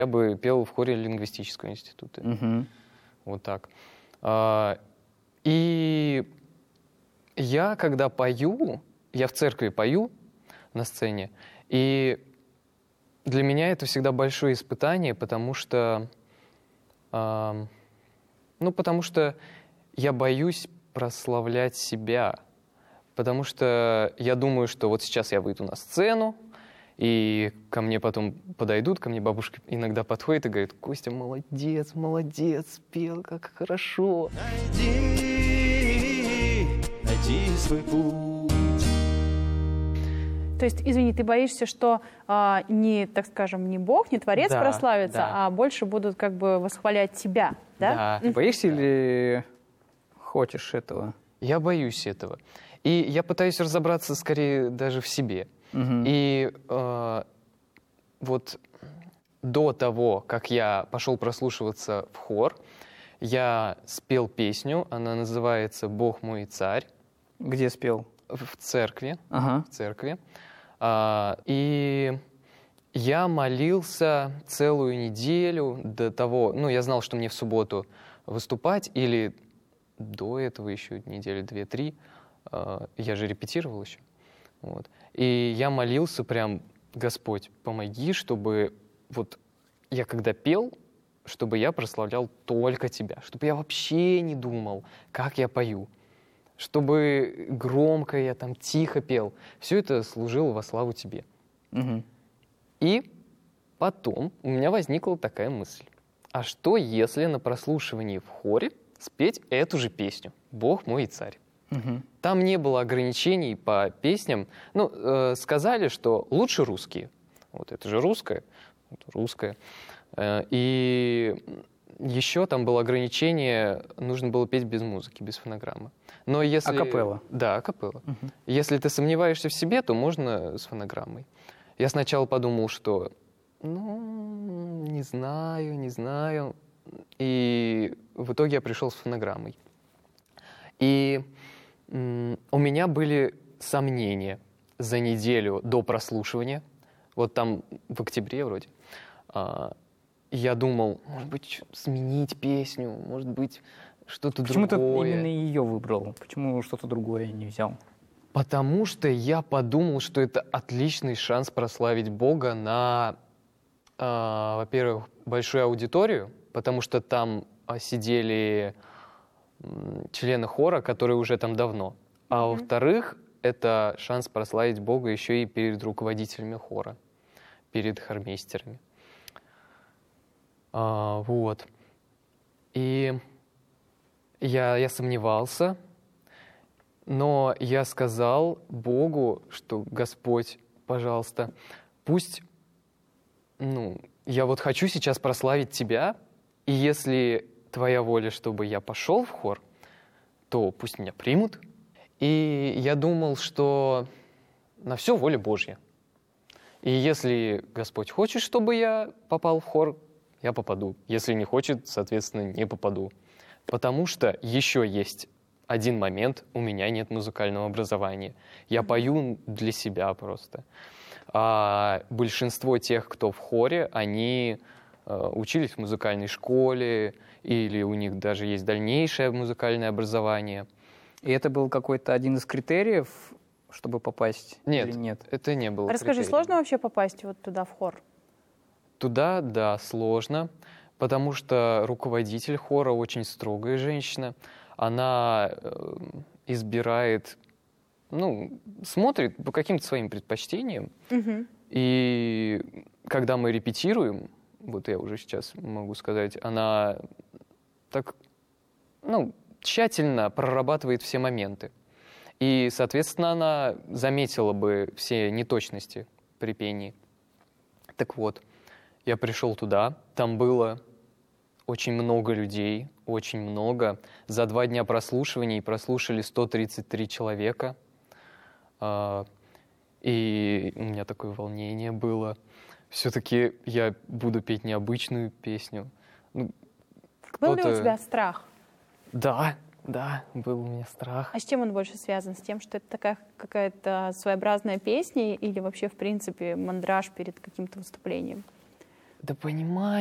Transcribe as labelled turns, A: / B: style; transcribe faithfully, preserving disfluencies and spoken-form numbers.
A: я бы пел в хоре лингвистического института.
B: Угу.
A: Вот так. А, и я, когда пою, я в церкви пою на сцене, и для меня это всегда большое испытание, потому что, а, ну, потому что я боюсь прославлять себя, потому что я думаю, что вот сейчас я выйду на сцену, и ко мне потом подойдут, ко мне бабушка иногда подходит и говорит: «Костя, молодец, молодец, спел, как хорошо».
C: Найди, найди свой путь.
D: То есть, извини, ты боишься, что а, не, так скажем, не Бог, не Творец
A: Да,
D: прославится,
A: да.
D: а больше будут как бы восхвалять тебя, да?
A: Да.
B: Ты боишься или хочешь этого?
A: Я боюсь этого. И я пытаюсь разобраться скорее даже в себе.
B: Угу.
A: И э, вот до того, как я пошел прослушиваться в хор, я спел песню, она называется «Бог мой царь».
B: Где спел?
A: В церкви.
B: Ага.
A: В церкви. А, и я молился целую неделю до того, ну, я знал, что мне в субботу выступать, или до этого еще недели две-три, а, я же репетировал еще. Вот. И я молился прям: Господь, помоги, чтобы вот я когда пел, чтобы я прославлял только Тебя, чтобы я вообще не думал, как я пою, чтобы громко я там тихо пел. Все это служило во славу Тебе.
B: Угу.
A: И потом у меня возникла такая мысль: а что, если на прослушивании в хоре спеть эту же песню «Бог мой царь»?
B: Угу.
A: Там не было ограничений по песням. Ну, э, сказали, что лучше русские. Вот это же русское. Вот русское. Э, и еще там было ограничение, нужно было петь без музыки, без фонограммы. Но если...
B: Акапелла.
A: Да, акапелла.
B: Угу.
A: Если ты сомневаешься в себе, то можно с фонограммой. Я сначала подумал, что, ну, не знаю, не знаю. И в итоге я пришел с фонограммой. И м- у меня были сомнения за неделю до прослушивания. Вот там в октябре вроде. А, я думал, может быть, сменить песню, может быть, что-то
B: Почему
A: другое.
B: ты именно ее выбрал? Почему что-то другое не взял?
A: Потому что я подумал, что это отличный шанс прославить Бога на, э, во-первых, большую аудиторию, потому что там а, сидели м, члены хора, которые уже там давно. А
D: Мгм.
A: во-вторых, это шанс прославить Бога еще и перед руководителями хора, перед хормейстерами. А, вот. И я, я сомневался, но я сказал Богу, что: Господь, пожалуйста, пусть, ну, я вот хочу сейчас прославить Тебя, и если Твоя воля, чтобы я пошел в хор, то пусть меня примут. И я думал, что на все воля Божья. И если Господь хочет, чтобы я попал в хор, я попаду. Если не хочет, соответственно, не попаду. Потому что еще есть один момент: у меня нет музыкального образования. Я пою для себя просто. А большинство тех, кто в хоре, они э, учились в музыкальной школе, или у них даже есть дальнейшее музыкальное образование.
B: И это был какой-то один из критериев, чтобы попасть?
A: Нет,
B: или нет?
A: это не было
D: Расскажи,
A: критерием.
D: сложно вообще попасть вот туда в хор?
A: Туда, да, сложно, потому что руководитель хора очень строгая женщина. Она э, избирает, ну, смотрит по каким-то своим предпочтениям.
D: Угу.
A: И когда мы репетируем, вот я уже сейчас могу сказать, она так, ну, тщательно прорабатывает все моменты. И, соответственно, она заметила бы все неточности при пении. Так вот, я пришел туда, там было очень много людей, очень много. За два дня прослушиваний прослушали сто тридцать три человека. И у меня такое волнение было. Все-таки я буду петь необычную песню. Ну,
D: Был ли у
A: кто-то-
D: тебя страх?
A: Да, да, был у меня страх.
D: А с чем он больше связан? С тем, что это такая какая-то своеобразная песня или вообще, в принципе, мандраж перед каким-то выступлением?
A: Да понимаю.